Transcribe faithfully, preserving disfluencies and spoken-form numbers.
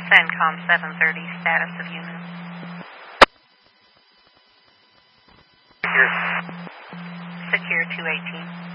CENTCOM seven thirty, status of unit. Secure. Secure two eighteen.